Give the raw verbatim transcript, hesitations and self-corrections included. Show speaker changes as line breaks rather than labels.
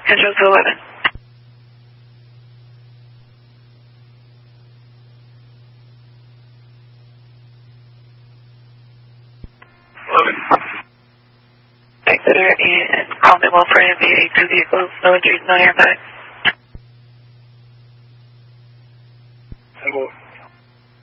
Control to eleven.
eleven.
Exeter and Commonwealth for M V A, two vehicles, no injuries, no airbags.
ten